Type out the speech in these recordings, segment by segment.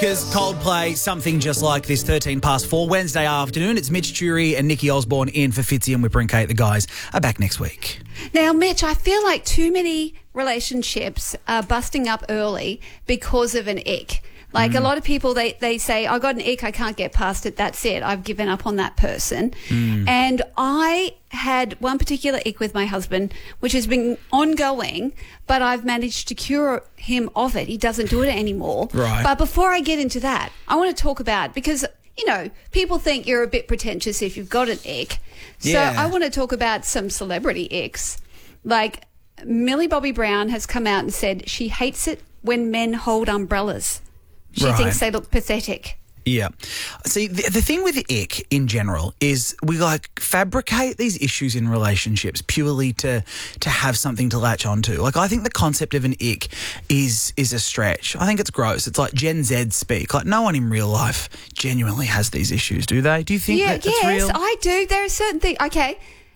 Because Coldplay, something just like this, 13 past 4, Wednesday afternoon. It's Mitch Jury and Nikki Osborne in for Fitzy and Whipper and Kate. The guys are back next week. Now, Mitch, I feel like too many relationships are busting up early because of an ick. Like a lot of people, they say, I got an ick, I can't get past it, that's it, I've given up on that person. And I had one particular ick with my husband, which has been ongoing, but I've managed to cure him of it. He doesn't do it anymore. Right. But before I get into that, I want to talk about, because, you know, people think you're a bit pretentious if you've got an ick. Yeah. So I want to talk about some celebrity icks. Like, Millie Bobby Brown has come out and said she hates it when men hold umbrellas. She thinks they look pathetic. Yeah. See, the thing with ick in general is we fabricate these issues in relationships purely to have something to latch onto. Like, I think the concept of an ick is a stretch. I think it's gross. It's like Gen Z speak. Like, no one in real life genuinely has these issues, do they? Do you think that's real? Yes, I do. There are certain things. Okay,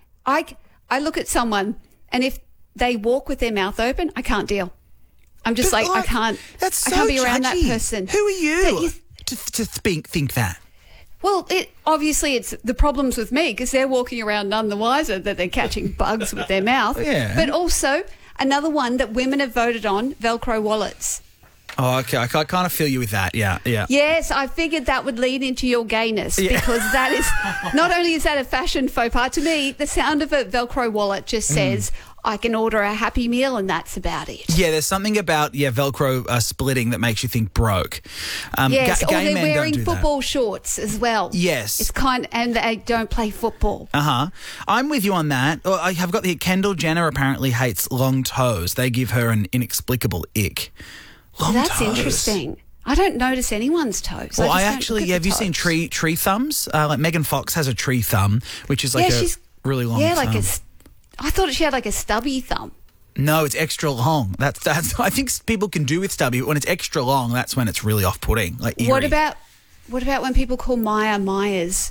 I look at someone and if they walk with their mouth open, I can't deal. I'm just like I can't. That's so I can't be around judgy. that person. Who are you to think that? Well, obviously it's the problems with me because they're walking around none the wiser that they're catching bugs with their mouth. Yeah. But also another one that women have voted on: Velcro wallets. Oh, okay. I kind of feel you with that. Yeah. Yes, I figured that would lead into your gayness because that is not only is that a fashion faux pas to me. The sound of a Velcro wallet just says, I can order a Happy Meal and that's about it. Yeah, there's something about Velcro splitting that makes you think broke. Yes, or gay they're men wearing don't do football shorts as well. Yes. It's and they don't play football. I'm with you on that. I have got Kendall Jenner apparently hates long toes. They give her an inexplicable ick. That's interesting. I don't notice anyone's toes. Well, have you seen tree thumbs? Like Megan Fox has a tree thumb, which is like a really long thumb. I thought she had like a stubby thumb. No, it's extra long. That's. I think people can do with stubby, but when it's extra long, that's when it's really off-putting. Like eerie. What about when people call Maya Myers?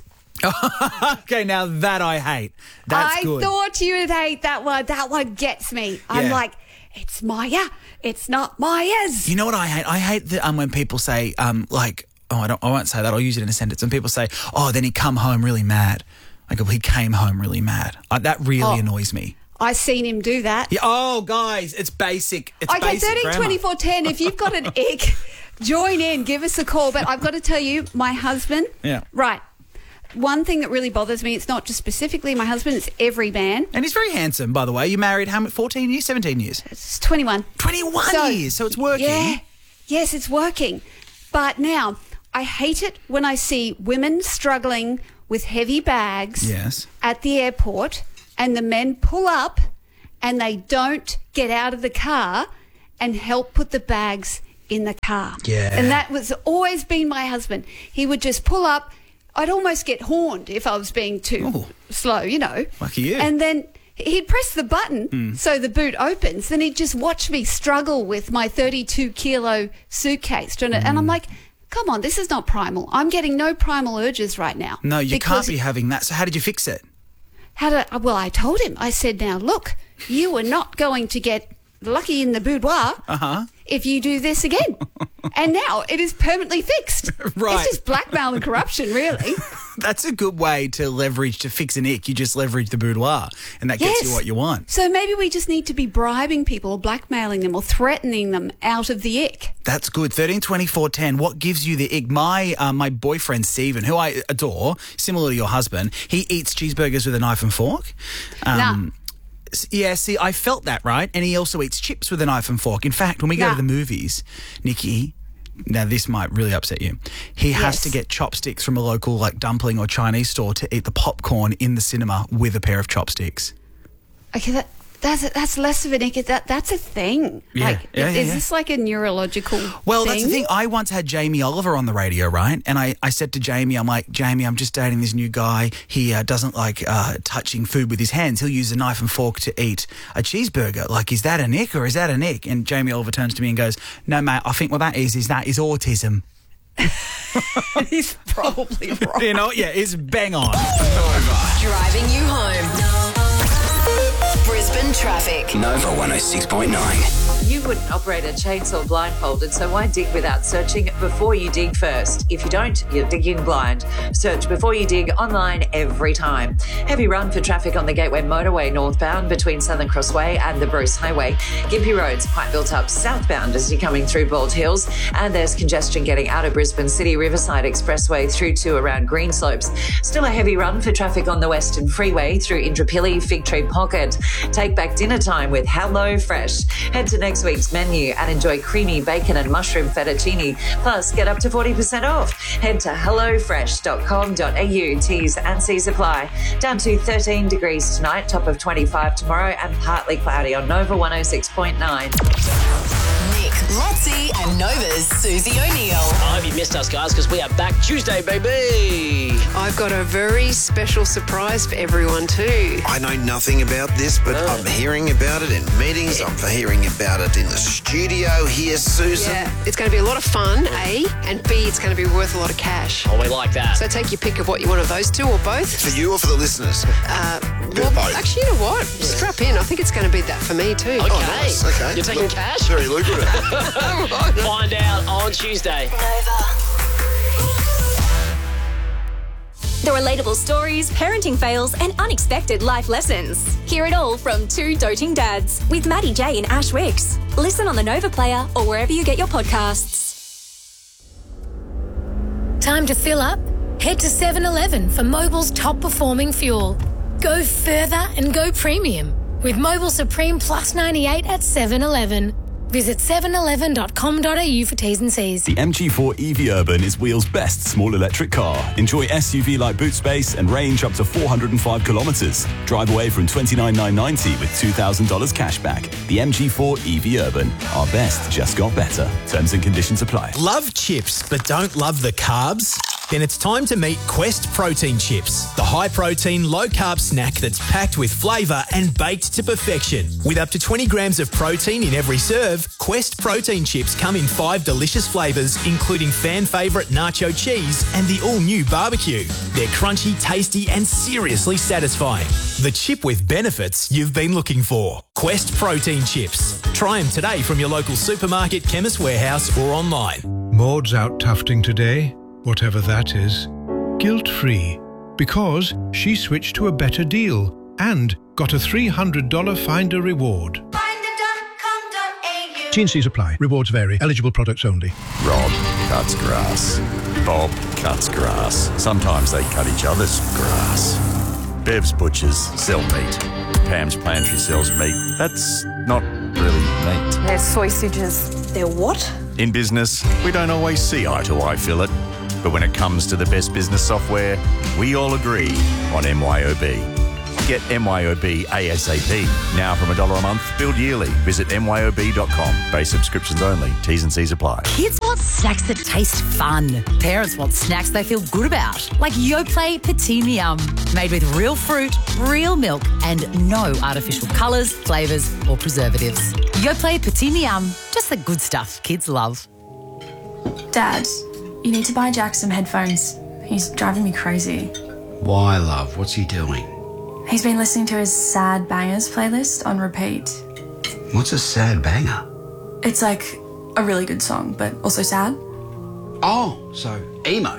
Okay, now that I hate. That's good. I thought you would hate that one. That one gets me. I'm like, it's Maya. It's not Myers. You know what I hate? I hate when people say I won't say that. I'll use it in a sentence. When people say, "Oh, then he come home really mad." I go, well, he came home really mad. That really annoys me. I've seen him do that. Yeah, oh, guys, it's basic. It's okay, basic 13 24 10. If you've got an ick, join in. Give us a call. But I've got to tell you, my husband. Yeah. Right. One thing that really bothers me, it's not just specifically my husband, it's every man. And he's very handsome, by the way. You married how many? 14 years, 17 years? It's 21. 21 years, so it's working. Yeah. Yes, it's working. But now, I hate it when I see women struggling with heavy bags at the airport and the men pull up and they don't get out of the car and help put the bags in the car. Yeah. And that was always been my husband. He would just pull up. I'd almost get horned if I was being too slow, you know. Lucky you. And then he'd press the button so the boot opens. Then he'd just watch me struggle with my 32-kilo suitcase. And I'm like, come on, this is not primal. I'm getting no primal urges right now. No, you can't be having that. So how did you fix it? Well, I told him. I said, now, look, you are not going to get lucky in the boudoir if you do this again. And now it is permanently fixed. Right. It's just blackmail and corruption, really. That's a good way to fix an ick. You just leverage the boudoir and that gets you what you want. So maybe we just need to be bribing people or blackmailing them or threatening them out of the ick. That's good. 13 24 10. What gives you the ick? My boyfriend Stephen, who I adore, similar to your husband, he eats cheeseburgers with a knife and fork. Yeah, see, I felt that, right? And he also eats chips with a knife and fork. In fact, when we go to the movies, Nikki, now this might really upset you, he has to get chopsticks from a local dumpling or Chinese store to eat the popcorn in the cinema with a pair of chopsticks. Okay, that's less of an ick. That's a thing. Is this like a neurological Well, thing? that's the thing. I once had Jamie Oliver on the radio, right? And I said to Jamie, I'm like, Jamie, I'm just dating this new guy. He doesn't like touching food with his hands. He'll use a knife and fork to eat a cheeseburger. Like, is that an ick or is that an ick? And Jamie Oliver turns to me and goes, no, mate, I think what that is autism. He's probably wrong. You know, it's bang on. Driving you home. Brisbane traffic. Nova 106.9. You wouldn't operate a chainsaw blindfolded, so why dig without searching before you dig first? If you don't, you're digging blind. Search before you dig online every time. Heavy run for traffic on the Gateway Motorway northbound between Southern Crossway and the Bruce Highway. Gympie Road's quite built up southbound as you're coming through Bald Hills, and there's congestion getting out of Brisbane City Riverside Expressway through to around Greenslopes. Still a heavy run for traffic on the Western Freeway through Indooroopilly, Fig Tree Pocket. Take back dinner time with Hello Fresh. Head to next week's menu and enjoy creamy bacon and mushroom fettuccine. Plus, get up to 40% off. Head to hellofresh.com.au. T's and C's apply. Down to 13 degrees tonight, top of 25 tomorrow, and partly cloudy on Nova 106.9. Nick, Lotzi, and Nova's Susie O'Neill. I hope you missed us, guys, because we are back Tuesday, baby. I've got a very special surprise for everyone too. I know nothing about this, but I'm hearing about it in meetings. I'm hearing about it in the studio here, Susan. Yeah, it's going to be a lot of fun, A, and B, it's going to be worth a lot of cash. Oh, we like that. So take your pick of what you want of those two or both. For you or for the listeners? Well, actually, you know what? Strap in. I think it's going to be that for me too. Okay. Oh, nice. Okay. You're taking cash? Very lucrative. Find out on Tuesday. The relatable stories, parenting fails, and unexpected life lessons. Hear it all from two doting dads with Maddie J and Ash Wicks. Listen on the Nova Player or wherever you get your podcasts. Time to fill up? Head to 7-Eleven for Mobil's top performing fuel. Go further and go premium with Mobil Supreme Plus 98 at 7-Eleven. Visit 711.com.au for T's and C's. The MG4 EV Urban is Wheel's best small electric car. Enjoy SUV-like boot space and range up to 405 kilometres. Drive away from $29,990 with $2,000 cash back. The MG4 EV Urban. Our best just got better. Terms and conditions apply. Love chips but don't love the carbs? Then it's time to meet Quest Protein Chips, the high-protein, low-carb snack that's packed with flavour and baked to perfection. With up to 20 grams of protein in every serve, Quest Protein Chips come in 5 delicious flavours, including fan-favourite nacho cheese and the all-new barbecue. They're crunchy, tasty and seriously satisfying. The chip with benefits you've been looking for. Quest Protein Chips. Try them today from your local supermarket, Chemist Warehouse or online. Maud's out tufting today, whatever that is, guilt-free, because she switched to a better deal and got a $300 Finder reward. T&Cs apply. Rewards vary. Eligible products only. Rob cuts grass. Bob cuts grass. Sometimes they cut each other's grass. Bev's butchers sell meat. Pam's pantry sells meat. That's not really meat. They're sausages. They're what? In business, we don't always see eye to eye, Phillip. But when it comes to the best business software, we all agree on MYOB. Get MYOB ASAP. Now from $1 a month, billed yearly. Visit MYOB.com. Base subscriptions only. T's and C's apply. Kids want snacks that taste fun. Parents want snacks they feel good about. Like Yoplait Petit Miam. Made with real fruit, real milk, and no artificial colours, flavours or preservatives. Yoplait Petit Miam. Just the good stuff kids love. Dad, you need to buy Jack some headphones. He's driving me crazy. Why, love? What's he doing? He's been listening to his Sad Bangers playlist on repeat. What's a sad banger? It's like a really good song, but also sad. Oh, so emo.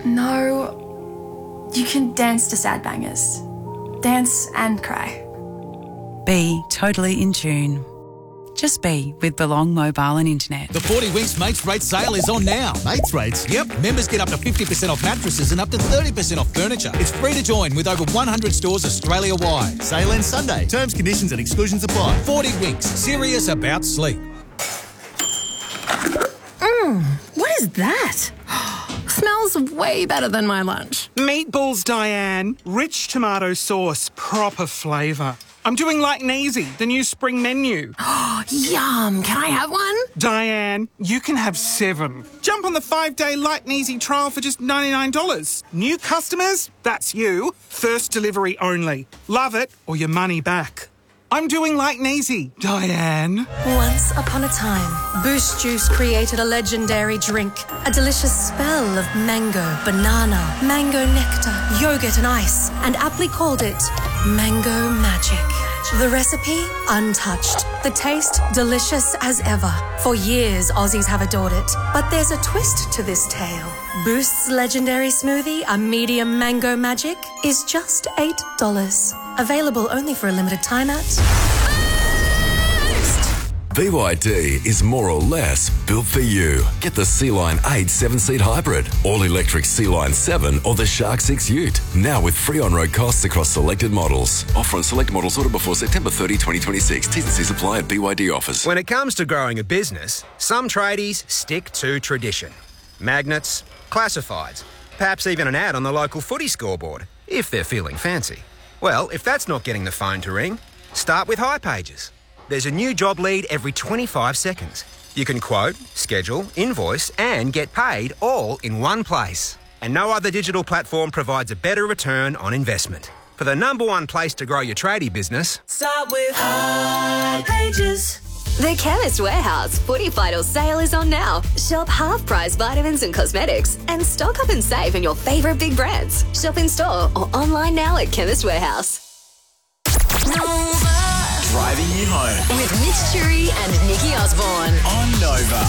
No, you can dance to Sad Bangers. Dance and cry. Be totally in tune. Just be with Belong Mobile and Internet. The 40 Winks Mates Rate sale is on now. Mates Rates? Yep. Members get up to 50% off mattresses and up to 30% off furniture. It's free to join with over 100 stores Australia-wide. Sale ends Sunday. Terms, conditions and exclusions apply. 40 Winks. Serious about sleep. What is that? Smells way better than my lunch. Meatballs, Diane. Rich tomato sauce. Proper flavour. I'm doing like Neasy, the new spring menu. Yum. Can I have one? Diane, you can have 7. Jump on the 5-day Light and Easy trial for just $99. New customers? That's you. First delivery only. Love it or your money back. I'm doing like Neasy, Diane. Once upon a time, Boost Juice created a legendary drink. A delicious spell of mango, banana, mango nectar, yogurt and ice, and aptly called it Mango Magic. The recipe, untouched. The taste, delicious as ever. For years, Aussies have adored it. But there's a twist to this tale. Boost's legendary smoothie, a medium mango magic, is just $8. Available only for a limited time at... BYD is more or less built for you. Get the Sea-Line 8 7-seat hybrid, all-electric Sea-Line 7 or the Shark 6 Ute. Now with free on-road costs across selected models. Offer on select models ordered before September 30, 2026. T's and C's apply at BYD offers. When it comes to growing a business, some tradies stick to tradition. Magnets, classifieds, perhaps even an ad on the local footy scoreboard, if they're feeling fancy. Well, if that's not getting the phone to ring, start with hipages. There's a new job lead every 25 seconds. You can quote, schedule, invoice, and get paid all in one place. And no other digital platform provides a better return on investment. For the #1 place to grow your tradie business, start with hipages. The Chemist Warehouse Footy Final sale is on now. Shop half-price vitamins and cosmetics and stock up and save on your favourite big brands. Shop in store or online now at Chemist Warehouse. Driving you home with Mitch Churi and Nikki Osborne on Nova.